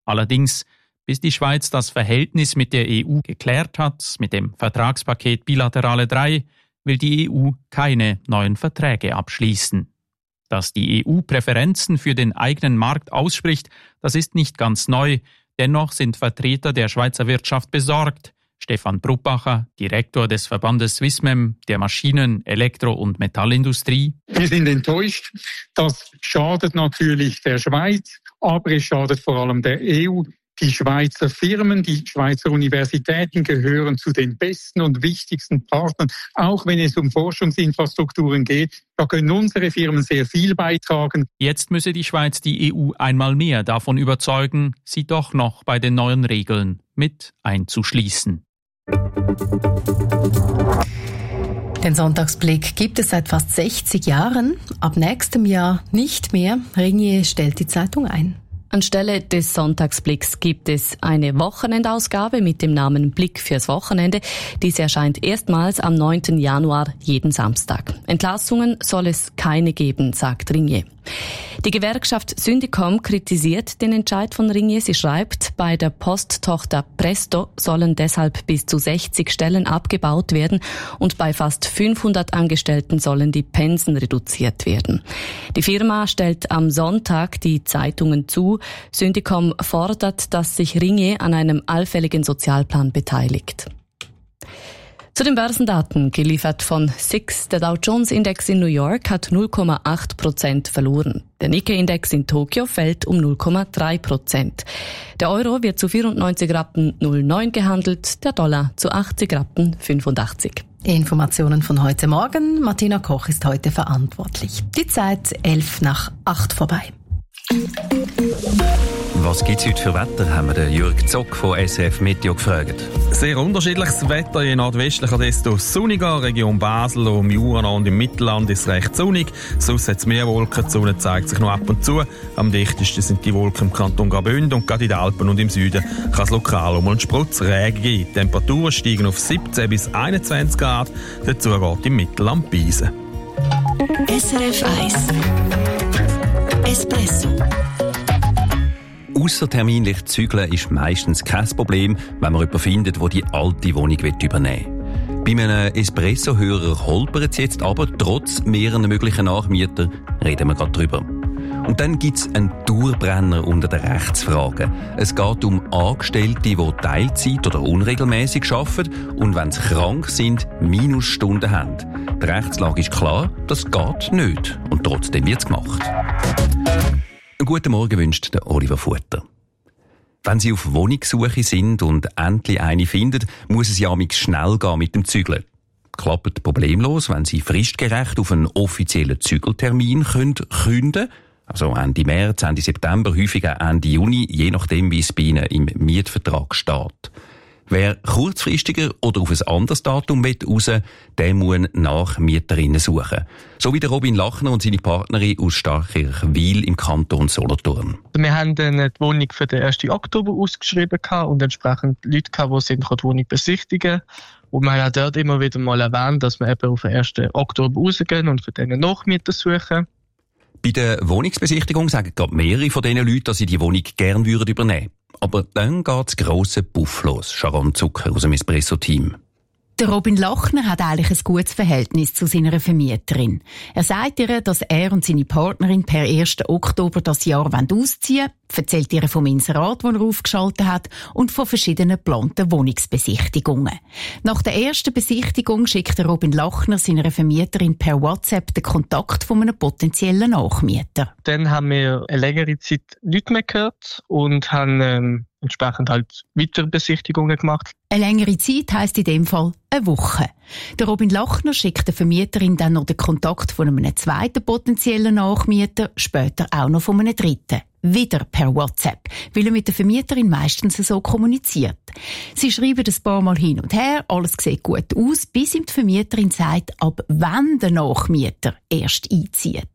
Allerdings, bis die Schweiz das Verhältnis mit der EU geklärt hat, mit dem Vertragspaket Bilaterale 3, will die EU keine neuen Verträge abschließen. Dass die EU Präferenzen für den eigenen Markt ausspricht, das ist nicht ganz neu. Dennoch sind Vertreter der Schweizer Wirtschaft besorgt. Stefan Bruppacher, Direktor des Verbandes Swissmem, der Maschinen-, Elektro- und Metallindustrie. Wir sind enttäuscht. Das schadet natürlich der Schweiz, aber es schadet vor allem der EU. Die Schweizer Firmen, die Schweizer Universitäten gehören zu den besten und wichtigsten Partnern, auch wenn es um Forschungsinfrastrukturen geht. Da können unsere Firmen sehr viel beitragen. Jetzt müsse die Schweiz die EU einmal mehr davon überzeugen, sie doch noch bei den neuen Regeln mit einzuschließen. Den Sonntagsblick gibt es seit fast 60 Jahren. Ab nächstem Jahr nicht mehr. Ringier stellt die Zeitung ein. Anstelle des Sonntagsblicks gibt es eine Wochenendausgabe mit dem Namen Blick fürs Wochenende. Diese erscheint erstmals am 9. Januar jeden Samstag. Entlassungen soll es keine geben, sagt Ringier. Die Gewerkschaft Syndicom kritisiert den Entscheid von Ringier. Sie schreibt, bei der Posttochter Presto sollen deshalb bis zu 60 Stellen abgebaut werden und bei fast 500 Angestellten sollen die Pensen reduziert werden. Die Firma stellt am Sonntag die Zeitungen zu. Syndicom fordert, dass sich Ringier an einem allfälligen Sozialplan beteiligt. Zu den Börsendaten, geliefert von SIX. Der Dow Jones Index in New York hat 0,8% verloren. Der Nikkei-Index in Tokio fällt um 0,3%. Der Euro wird zu 94,09 Rappen gehandelt, der Dollar zu 80,85 Rappen. Informationen von heute Morgen. Martina Koch ist heute verantwortlich. Die Zeit 7:11 vorbei. Was gibt's heute für Wetter, haben wir den Jürg Zock von SRF Meteo gefragt. Sehr unterschiedliches Wetter, je nordwestlicher, desto sonniger. Region Basel, um Jura und im Mittelland ist es recht sonnig. Sonst hat es mehr Wolken, die Sonne zeigt sich noch ab und zu. Am dichtesten sind die Wolken im Kanton Graubünden und gerade in den Alpen und im Süden kann es lokal um einen Sprotzregen geben. Die Temperaturen steigen auf 17 bis 21 Grad, dazu geht im Mittelland Beisen. SRF 1 Espresso. Ausserterminlich zügeln ist meistens kein Problem, wenn man jemanden findet, der die alte Wohnung übernehmen will. Bei einem Espresso-Hörer holpert es jetzt aber, trotz mehreren möglichen Nachmietern, reden wir gerade drüber. Und dann gibt es einen Dauerbrenner unter den Rechtsfragen. Es geht um Angestellte, die Teilzeit oder unregelmäßig arbeiten und wenn sie krank sind, Minusstunden haben. Die Rechtslage ist klar, das geht nicht. Und trotzdem wird es gemacht. Einen guten Morgen wünscht der Oliver Futter. Wenn Sie auf Wohnungssuche sind und endlich eine finden, muss es ja schnell gehen mit dem Zügeln. Klappt problemlos, wenn Sie fristgerecht auf einen offiziellen Zügeltermin künden können. Also Ende März, Ende September, häufiger Ende Juni, je nachdem, wie es bei Ihnen im Mietvertrag steht. Wer kurzfristiger oder auf ein anderes Datum raus will, der muss nach Mieterinnen suchen. So wie der Robin Lachner und seine Partnerin aus Starkirchwil im Kanton Solothurn. Wir haben dann die Wohnung für den 1. Oktober ausgeschrieben und entsprechend Leute, die die Wohnung besichtigen. Und wir haben auch dort immer wieder mal erwähnt, dass wir eben auf den 1. Oktober rausgehen und für den Nachmieter suchen. Bei der Wohnungsbesichtigung sagen gerade mehrere von diesen Leuten, dass sie die Wohnung gerne übernehmen würden. Aber dann geht das grosse Puff los. Sharon Zucker aus dem Espresso-Team. Der Robin Lachner hat eigentlich ein gutes Verhältnis zu seiner Vermieterin. Er sagt ihr, dass er und seine Partnerin per 1. Oktober das Jahr ausziehen wollen, erzählt ihr vom Inserat, das er aufgeschaltet hat, und von verschiedenen geplanten Wohnungsbesichtigungen. Nach der ersten Besichtigung schickt der Robin Lachner seiner Vermieterin per WhatsApp den Kontakt von einem potenziellen Nachmieter. Dann haben wir eine längere Zeit nichts mehr gehört und haben entsprechend weitere Besichtigungen gemacht. Eine längere Zeit heisst in dem Fall eine Woche. Der Robin Lachner schickt der Vermieterin dann noch den Kontakt von einem zweiten potenziellen Nachmieter, später auch noch von einem dritten. Wieder per WhatsApp, weil er mit der Vermieterin meistens so kommuniziert. Sie schreiben ein paar Mal hin und her, alles sieht gut aus, bis ihm die Vermieterin sagt, ab wann der Nachmieter erst einzieht.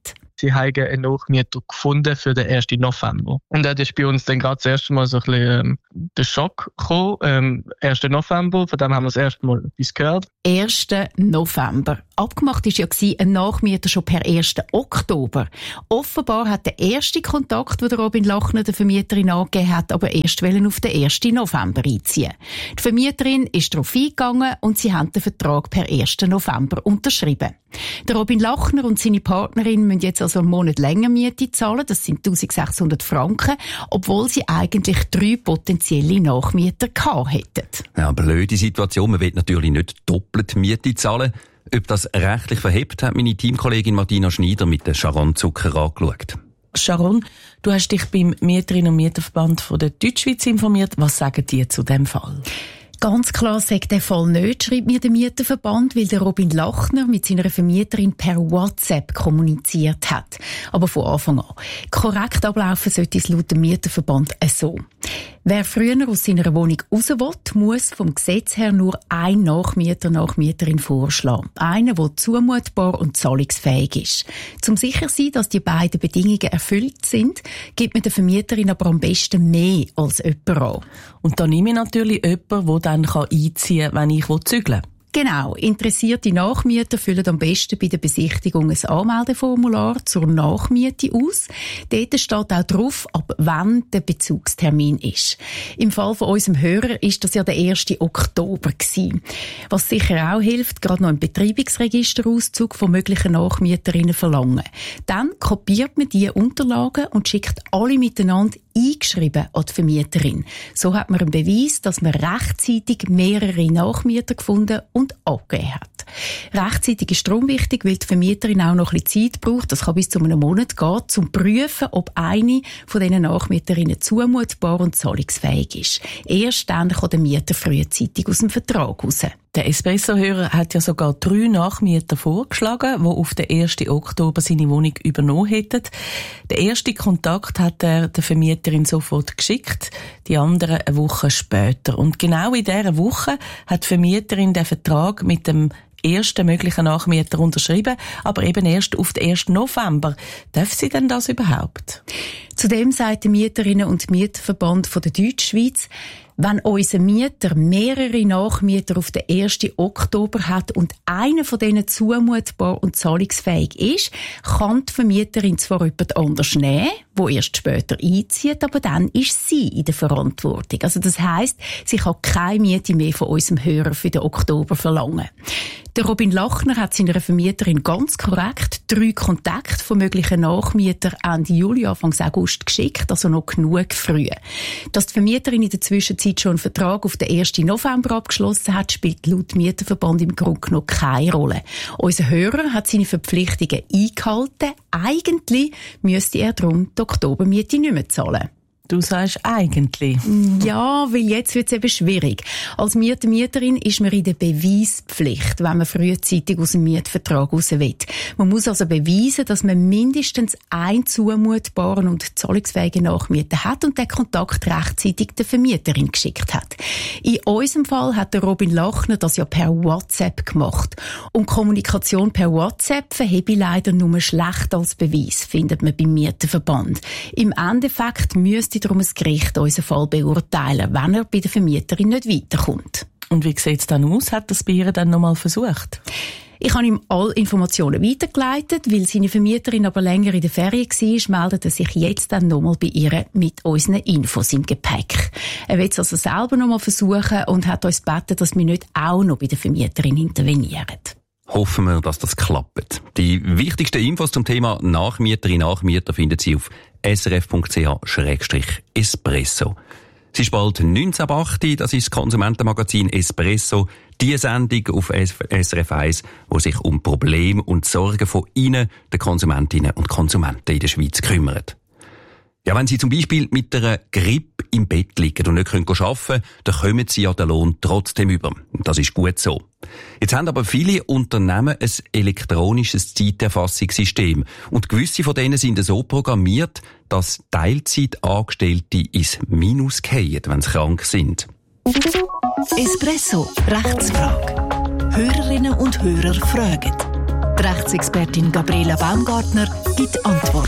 sie haben einen Nachmieter gefunden für den 1. November. Und das ist bei uns dann gerade das erste Mal so ein bisschen der Schock gekommen. 1. November, von dem haben wir das erste Mal etwas gehört. 1. November. Abgemacht war ja ein Nachmieter schon per 1. Oktober. Offenbar hat der erste Kontakt, den Robin Lachner der Vermieterin angegeben hat, aber erst auf den 1. November einziehen. Die Vermieterin ist darauf eingegangen und sie haben den Vertrag per 1. November unterschrieben. Der Robin Lachner und seine Partnerin müssen jetzt also einen Monat länger Miete zahlen, das sind 1600 Franken, obwohl sie eigentlich 3 potenzielle Nachmieter gehabt hätten. Ja, blöde Situation, man will natürlich nicht doppelt Miete zahlen. Ob das rechtlich verhebt, hat meine Teamkollegin Martina Schneider mit der Sharon Zucker angeschaut. Sharon, du hast dich beim Mieterinnen- und Mieterverband von der Deutschschweiz informiert. Was sagen die zu dem Fall? Ganz klar sagt der Fall nicht, schreibt mir der Mieterverband, weil der Robin Lachner mit seiner Vermieterin per WhatsApp kommuniziert hat. Aber von Anfang an. Korrekt ablaufen sollte es laut dem Mieterverband so. Wer früher aus seiner Wohnung raus will, muss vom Gesetz her nur ein Nachmieterin vorschlagen. Einer, der zumutbar und zahlungsfähig ist. Zum sicher sein, dass die beiden Bedingungen erfüllt sind, gibt man der Vermieterin aber am besten mehr als jemand an. Und da nehme ich natürlich jemanden, der dann einziehen kann, wenn ich zügeln will. Genau. Interessierte Nachmieter füllen am besten bei der Besichtigung ein Anmeldeformular zur Nachmiete aus. Dort steht auch drauf, ab wann der Bezugstermin ist. Im Fall von unserem Hörer ist das ja der 1. Oktober gewesen. Was sicher auch hilft, gerade noch einen Betreibungsregisterauszug von möglichen Nachmieterinnen verlangen. Dann kopiert man diese Unterlagen und schickt alle miteinander eingeschrieben an die Vermieterin. So hat man einen Beweis, dass man rechtzeitig mehrere Nachmieter gefunden und angegeben hat. Rechtzeitig ist darum wichtig, weil die Vermieterin auch noch ein bisschen Zeit braucht, das kann bis zu einem Monat gehen, um zu prüfen, ob eine von diesen Nachmieterinnen zumutbar und zahlungsfähig ist. Erst dann kann der Mieter frühzeitig aus dem Vertrag raus. Der Espresso-Hörer hat ja sogar 3 Nachmieter vorgeschlagen, die auf den 1. Oktober seine Wohnung übernommen hätten. Den ersten Kontakt hat er der Vermieterin sofort geschickt, die anderen eine Woche später. Und genau in dieser Woche hat die Vermieterin den Vertrag mit dem ersten möglichen Nachmieter unterschrieben, aber eben erst auf den 1. November. Darf sie denn das überhaupt? Zudem sagt der Mieterinnen- und Mieterverband von der Deutschschweiz, wenn unser Mieter mehrere Nachmieter auf den 1. Oktober hat und einer von denen zumutbar und zahlungsfähig ist, kann die Vermieterin zwar jemand anders nehmen, wo erst später einzieht, aber dann ist sie in der Verantwortung. Also das heisst, sie kann keine Miete mehr von unserem Hörer für den Oktober verlangen. Der Robin Lachner hat seiner Vermieterin ganz korrekt 3 Kontakte von möglichen Nachmietern Ende Juli, Anfang August geschickt, also noch genug früh. Dass die Vermieterin in der Zwischenzeit schon einen Vertrag auf den 1. November abgeschlossen hat, spielt laut Mieterverband im Grunde noch keine Rolle. Unser Hörer hat seine Verpflichtungen eingehalten. Eigentlich müsste er darum die Oktobermiete nicht mehr zahlen. Du sagst eigentlich. Ja, weil jetzt wird es eben schwierig. Als Mieterin ist man in der Beweispflicht, wenn man frühzeitig aus dem Mietvertrag raus will. Man muss also beweisen, dass man mindestens einen zumutbaren und zahlungsfähigen Nachmieter hat und den Kontakt rechtzeitig der Vermieterin geschickt hat. In unserem Fall hat der Robin Lachner das ja per WhatsApp gemacht. Und Kommunikation per WhatsApp verhebe ich leider nur schlecht als Beweis, findet man beim Mieterverband. Im Endeffekt müsste darum das Gericht unseren Fall beurteilen, wenn er bei der Vermieterin nicht weiterkommt. Und wie sieht es dann aus? Hat das bei ihr dann nochmal versucht? Ich habe ihm alle Informationen weitergeleitet, weil seine Vermieterin aber länger in der Ferien war, meldet er sich jetzt dann nochmal bei ihr mit unseren Infos im Gepäck. Er will es also selber nochmal versuchen und hat uns gebeten, dass wir nicht auch noch bei der Vermieterin intervenieren. Hoffen wir, dass das klappt. Die wichtigsten Infos zum Thema Nachmieter finden Sie auf srf.ch/espresso. Es ist bald 19:08, das ist das Konsumentenmagazin Espresso, die Sendung auf SRF 1, wo sich um Probleme und Sorgen von Ihnen, den Konsumentinnen und Konsumenten in der Schweiz kümmert. Ja, wenn Sie zum Beispiel mit einer Grippe im Bett liegen und nicht arbeiten können, dann kommen Sie ja den Lohn trotzdem über. Und das ist gut so. Jetzt haben aber viele Unternehmen ein elektronisches Zeiterfassungssystem. Und gewisse von denen sind so programmiert, dass Teilzeitangestellte ins Minus fallen, wenn sie krank sind. Espresso, Rechtsfrage. Hörerinnen und Hörer fragen. Die Rechtsexpertin Gabriela Baumgartner gibt Antwort.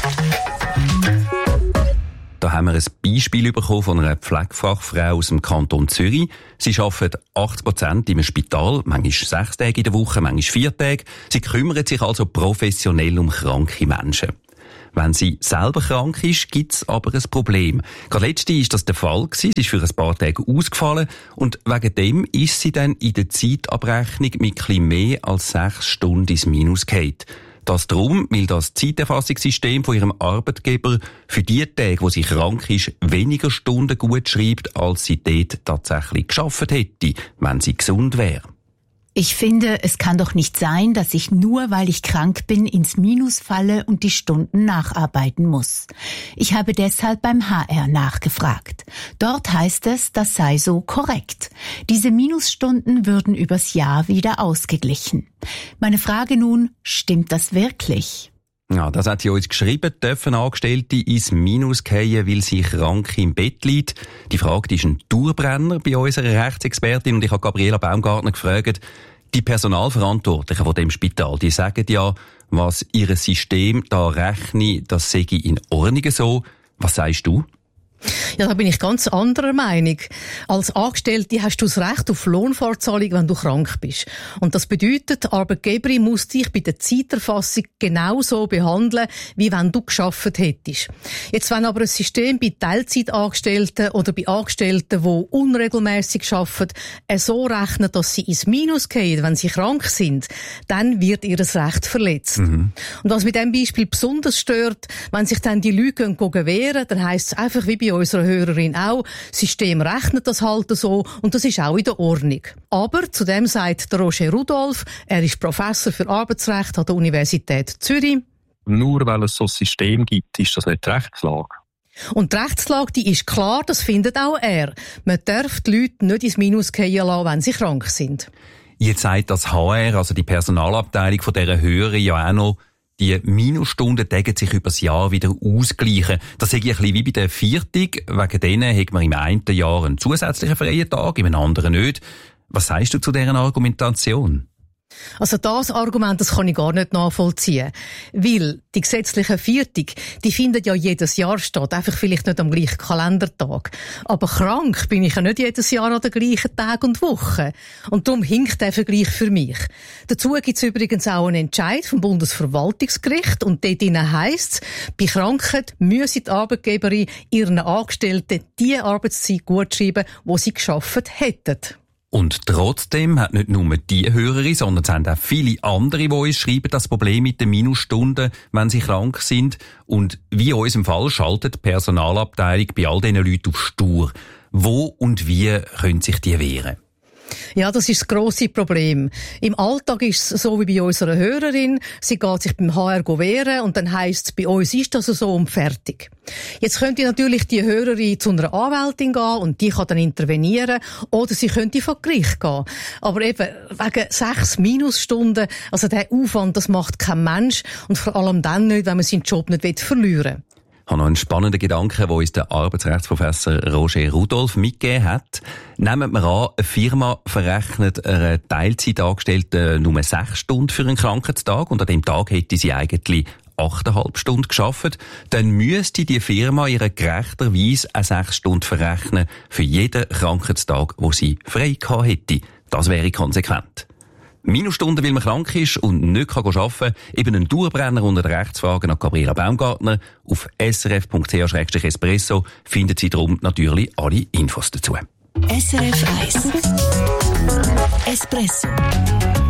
Da haben wir ein Beispiel bekommen von einer Pflegefachfrau aus dem Kanton Zürich. Sie arbeitet 80% im Spital, manchmal 6 Tage in der Woche, manchmal 4 Tage. Sie kümmert sich also professionell um kranke Menschen. Wenn sie selber krank ist, gibt es aber ein Problem. Gerade letzte war das der Fall. Sie ist für ein paar Tage ausgefallen und wegen dem ist sie dann in der Zeitabrechnung mit etwas mehr als 6 Stunden ins Minus gefallen. Das darum, weil das Zeiterfassungssystem von ihrem Arbeitgeber für die Tage, wo sie krank ist, weniger Stunden gut schreibt, als sie dort tatsächlich geschafft hätte, wenn sie gesund wäre. Ich finde, es kann doch nicht sein, dass ich nur, weil ich krank bin, ins Minus falle und die Stunden nacharbeiten muss. Ich habe deshalb beim HR nachgefragt. Dort heißt es, das sei so korrekt. Diese Minusstunden würden übers Jahr wieder ausgeglichen. Meine Frage nun, stimmt das wirklich? Ja, das hat sie uns geschrieben. Dürfen Angestellte ins Minus fallen, weil sie krank im Bett liegt? Die Frage, die ist ein Dauerbrenner bei unserer Rechtsexpertin. Und ich habe Gabriela Baumgartner gefragt, die Personalverantwortlichen von dem Spital, die sagen ja, was ihr System da rechne, das sei in Ordnung so. Was sagst du? Ja, da bin ich ganz anderer Meinung. Als Angestellte hast du das Recht auf Lohnfortzahlung, wenn du krank bist. Und das bedeutet, die Arbeitgeberin muss dich bei der Zeiterfassung genauso behandeln, wie wenn du geschafft hättest. Jetzt, wenn aber ein System bei Teilzeitangestellten oder bei Angestellten, die unregelmässig arbeiten, so rechnet, dass sie ins Minus gehen, wenn sie krank sind, dann wird ihr Recht verletzt. Und was mit diesem Beispiel besonders stört, wenn sich dann die Leute wehren, dann heisst es einfach wie bei unserer Hörerin auch, das System rechnet das halt so und das ist auch in der Ordnung. Aber zudem sagt der Roger Rudolph, er ist Professor für Arbeitsrecht an der Universität Zürich. Nur weil es so ein System gibt, ist das nicht die Rechtslage. Und die Rechtslage, die ist klar, das findet auch er. Man darf die Leute nicht ins Minus fallen lassen, wenn sie krank sind. Jetzt sagt das HR, also die Personalabteilung von dieser Hörerin, ja auch noch, die Minusstunden decken sich übers Jahr wieder ausgleichen. Das sehe ich ein bisschen wie bei der Viertig. Wegen denen hat man im einen Jahr einen zusätzlichen freien Tag, im anderen nicht. Was sagst du zu dieser Argumentation? Also das Argument, das kann ich gar nicht nachvollziehen. Weil die gesetzliche Viertig, die findet ja jedes Jahr statt, einfach vielleicht nicht am gleichen Kalendertag. Aber krank bin ich ja nicht jedes Jahr an den gleichen Tag und Woche. Und darum hinkt der Vergleich für mich. Dazu gibt es übrigens auch einen Entscheid vom Bundesverwaltungsgericht und dort heisst es, bei Krankheit müsse die Arbeitgeberin ihren Angestellten die Arbeitszeit gutschreiben, die sie geschafft hätten. Und trotzdem hat nicht nur die Hörerin, sondern es haben auch viele andere, die uns schreiben, das Problem mit den Minusstunden, wenn sie krank sind. Und wie in unserem Fall schaltet die Personalabteilung bei all diesen Leuten auf stur. Wo und wie können sich die wehren? Ja, das ist das grosse Problem. Im Alltag ist es so wie bei unserer Hörerin. Sie geht sich beim HR wehren und dann heisst es, bei uns ist das so und fertig. Jetzt könnte natürlich die Hörerin zu einer Anwältin gehen und die kann dann intervenieren oder sie könnte vor Gericht gehen. Aber eben wegen 6 Minusstunden, also der Aufwand, das macht kein Mensch und vor allem dann nicht, wenn man seinen Job nicht verlieren will. Ich habe noch einen spannenden Gedanken, den uns der Arbeitsrechtsprofessor Roger Rudolph mitgegeben hat. Nehmen wir an, eine Firma verrechnet einer Teilzeitangestellten nur 6 Stunden für einen Krankheitstag und an dem Tag hätte sie eigentlich 8,5 Stunden gearbeitet, dann müsste die Firma ihr gerechterweise 6 Stunden verrechnen für jeden Krankheitstag, wo sie frei gehabt hätte. Das wäre konsequent. Minusstunden, weil man krank ist und nicht arbeiten kann, eben ein Dauerbrenner unter der Rechtsfrage an Gabriela Baumgartner. Auf srf.ch/espresso findet Sie darum natürlich alle Infos dazu. SRF 1 Espresso